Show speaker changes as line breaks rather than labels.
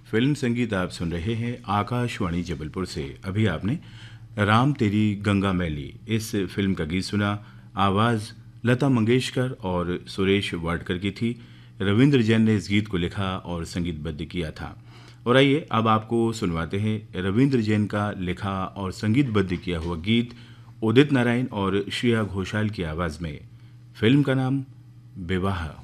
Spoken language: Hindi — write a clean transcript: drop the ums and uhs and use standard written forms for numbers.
फिल्म संगीत आप सुन रहे हैं आकाशवाणी जबलपुर से। अभी आपने राम तेरी गंगा मैली इस फिल्म का गीत सुना। आवाज़ लता मंगेशकर और सुरेश वाडकर की थी। रविंद्र जैन ने इस गीत को लिखा और संगीतबद्ध किया था। और आइए अब आपको सुनवाते हैं रविंद्र जैन का लिखा और संगीतबद्ध किया हुआ गीत उदित नारायण और श्रेया घोषाल की आवाज़ में। फिल्म का नाम विवाह।